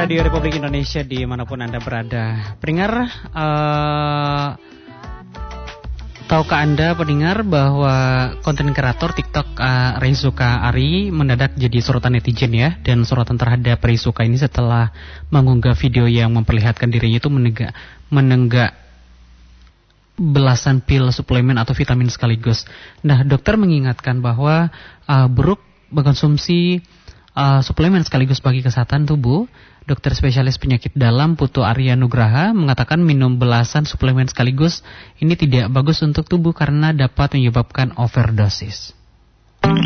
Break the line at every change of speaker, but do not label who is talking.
Radio Republik Indonesia dimanapun Anda berada. Pendengar, tahukah Anda pendengar bahwa konten kreator TikTok Reizuka Arie mendadak jadi sorotan netizen ya. Dan sorotan terhadap Reizuka ini setelah mengunggah video yang memperlihatkan dirinya itu menenggak belasan pil suplemen atau vitamin sekaligus. Nah, dokter mengingatkan bahwa buruk mengkonsumsi suplemen sekaligus bagi kesehatan tubuh. Dokter spesialis penyakit dalam Putu Arya Nugraha mengatakan minum belasan suplemen sekaligus ini tidak bagus untuk tubuh karena dapat menyebabkan overdosis.